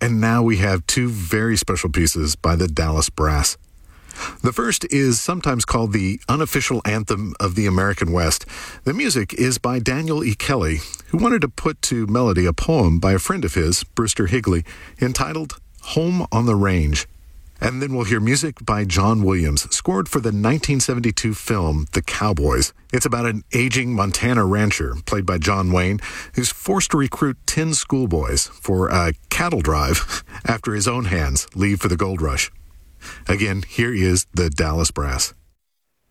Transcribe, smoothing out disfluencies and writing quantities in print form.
And now we have two very special pieces by the Dallas Brass. The first is sometimes called the unofficial anthem of the American West. The music is by Daniel E. Kelly, who wanted to put to melody a poem by a friend of his, Brewster Higley, entitled Home on the Range. And then we'll hear music by John Williams, scored for the 1972 film The Cowboys. It's about an aging Montana rancher, played by John Wayne, who's forced to recruit 10 schoolboys for a cattle drive after his own hands leave for the gold rush. Again, here is the Dallas Brass.